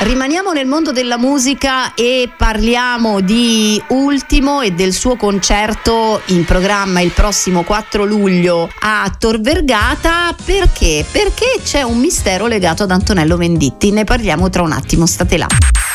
Rimaniamo nel mondo della musica e parliamo di Ultimo e del suo concerto in programma il prossimo 4 luglio a Tor Vergata. Perché? Perché c'è un mistero legato ad Antonello Venditti. Ne parliamo tra un attimo, state là.